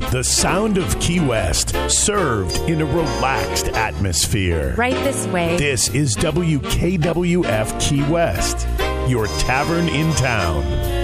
The sound of Key West, served in a relaxed atmosphere. Right this way. This is WKWF Key West, your tavern in town.